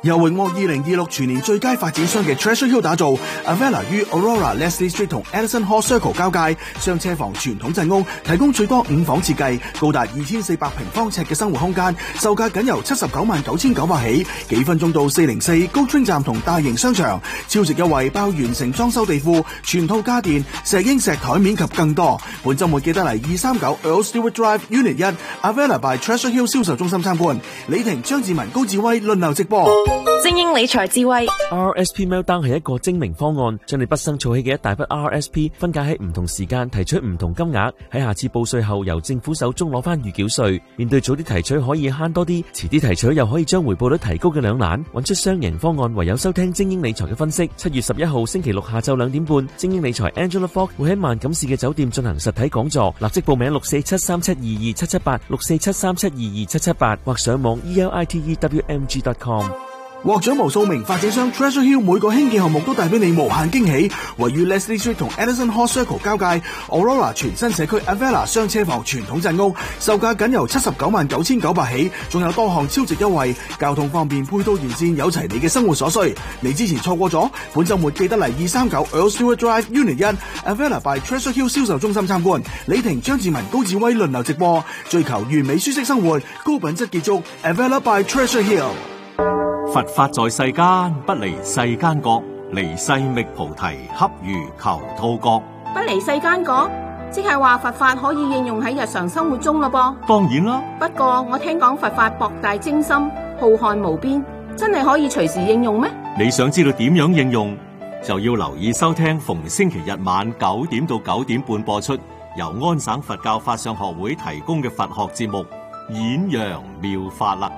由榮獲2026全年最佳發展商嘅 Treasure Hill 打造 ，Avella 於 Aurora、Leslie Street 同 Edison Hall Circle 交界，雙車房傳統陣屋，提供最多5房設計，高達2400平方尺嘅生活空間，售價僅由799900起，幾分鐘到404高端站同大型商場，超值優惠包完成裝修地庫、全套家電、石英石台面及更多。本週末記得嚟239 Earl Stewart Drive Unit 1 Avella by Treasure Hill 銷售中心參觀，李婷、張志文、高志威輪流直播。 精英理財智慧 RSP Meltdown 係一個精明方案，將你畢生儲起嘅一大筆 RSP 分解喺唔同時間提取唔同金額，喺下次報稅後由政府手中攞翻預繳稅。面對早啲提取可以慳多啲，遲啲提取又可以將回報率提高嘅兩難，揾出雙贏方案唯有收聽精英理財嘅分析。7月11號星期六下晝2點半，精英理財 Angela Fogg 會喺萬錦市嘅酒店進行實體講座，立即報名64737227778 64737227778或上網 elitewmg.com。 獲獎無數名發展商 Treasure Hill 每個興建項目都帶俾你無限驚喜。位於 Leslie Street 同 Edison Hall Circle 交界 ，Aurora 全新社區 Avella 雙車房傳統陣屋，售價僅由799900起，仲有多項超值優惠，交通方便，配套完善，有齊你嘅生活所需。你之前錯過咗，本週末記得嚟239 Earl Stewart Drive Unit 1 Avella by Treasure Hill 銷售中心參觀。李婷、張志文、高志威輪流直播，追求完美舒適生活，高品質結束 Avella by Treasure Hill。 佛法在世間，不離世間覺，離世覓菩提，恰如求兔角。 不離世間覺，即係話佛法可以應用喺日常生活中咯噃。 當然啦， 不過我聽講佛法博大精深，浩瀚無邊，真係可以隨時應用咩？ 你想知道點樣應用，就要留意收聽逢星期日晚9點到9點半播出，由安省佛教法相學會提供嘅佛學節目《演揚妙法》啦。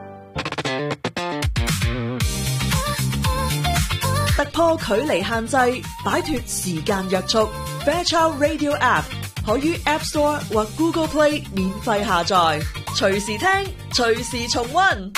突破距離限制，擺脫時間約束。Fairchild Radio App 可於 App Store 或 Google Play 免費下載，隨時聽，隨時重溫。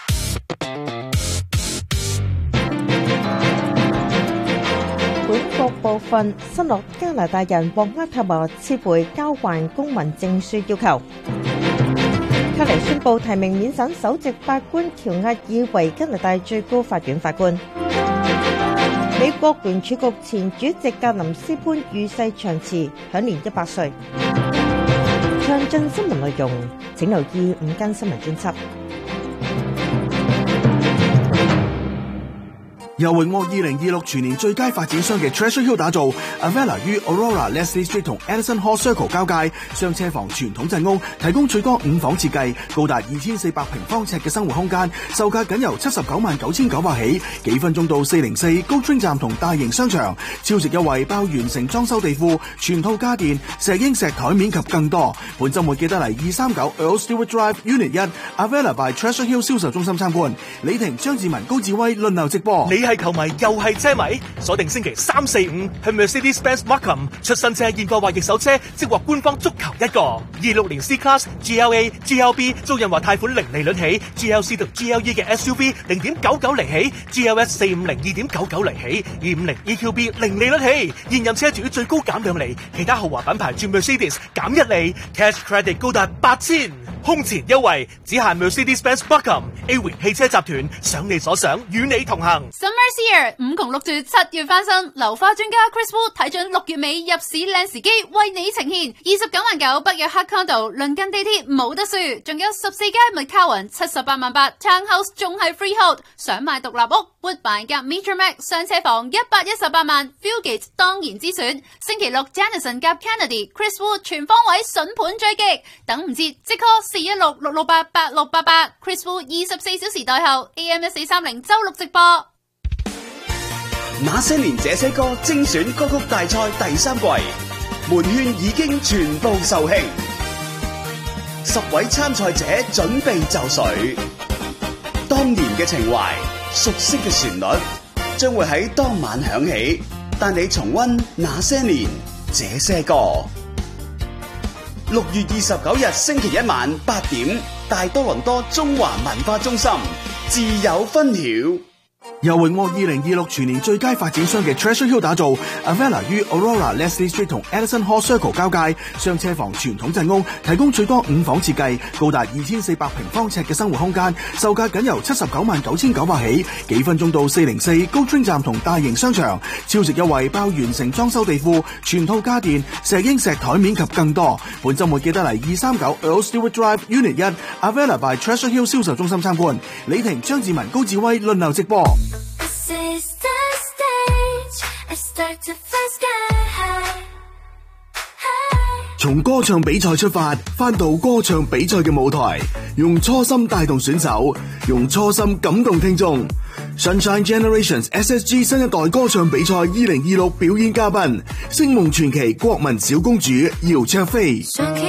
本國部分新落加拿大人獲厄塔華撤回交還公民證書要求。卡尼宣布提名免審首席法官喬厄爾為加拿大最高法院法官。美國聯儲局前主席格林斯潘與世長辭，享年100歲。詳盡新聞內容，請留意午間新聞專輯。 由榮獲2026全年最佳發展商嘅 Treasure Hill 打造 ，Avella 於 Aurora、Leslie Street 同 Edison Hall Circle 交界，雙車房傳統陣屋，提供最多5房設計，高達2400平方尺嘅生活空間，售價僅由799900起，幾分鐘到404高端站同大型商場，超值優惠包完成裝修地庫、全套家電、石英石台面及更多。本週末記得嚟239 Earl Stewart Drive Unit 1 Avella by Treasure Hill 銷售中心參觀。李婷、張志文、高志威輪流直播。 係球迷又係車迷，鎖定星期3、4、5去 Mercedes-Benz Markham 出新車現貨或易手車，即獲官方足球一個。26年 C-Class、GLA、GLB 租潤或貸款零利率起 ，GLC 同 GLE 嘅 SUV 0.99厘起 ，GLS 450 2.99厘起，250 EQB 零利率起。現任車主最高減2厘，其他豪華品牌轉 Mercedes 減1厘 ，Cash Credit 高達8000，空前優惠只限 Mercedes-Benz Markham。A 榮汽車集團想你所想，與你同行。 Summer's here， 5窮6絕7月翻身，流花專家 Chris Wu 睇準6月尾入市靚時機，為你呈現29.9萬北約黑 condo， 鄰近地鐵冇得輸，仲有14間 McCowan 78.8萬，Townhouse 仲係 freehold， 想買獨立屋 Woodbine 夾 Metromax 上車房118萬 ，Fieldgate 當然之選。星期六 Janison 夾 Kennedy，Chris Wu 全方位筍盤追擊，等唔切即 call 416-668-8688，Chris Wu 24小時代後 AM1430周6直播。 那些年這些歌精選歌曲大賽第3季，門券已經全部售罄，10位參賽者準備就緒。當年嘅情懷，熟悉嘅旋律，將會喺當晚響起，帶你重溫那些年這些歌。6月29日星期一晚8點，大多倫多中華文化中心自有分曉。 由榮獲2026全年最佳發展商嘅 Treasure Hill 打造 Avella 於 Aurora Leslie Street 同 Edison Hall Circle 交界，雙車房傳統陣屋，提供最多5房設計，高達2400平方尺嘅生活空間，售價僅由799900起，幾分鐘到404高train站同大型商場，超值優惠包完成裝修地庫、全套家電、石英石台面及更多。本週末記得嚟239 Earl Stewart Drive Unit 1 Avella by Treasure Hill 銷售中心參觀。李婷、張志文、高志威輪流直播。從歌唱比賽出發，返到歌唱比賽嘅舞台，用初心帶動選手，用初心感動聽眾。Sunshine Generations SSG 新一代歌唱比賽2026表演嘉賓，星夢傳奇國民小公主姚焯菲。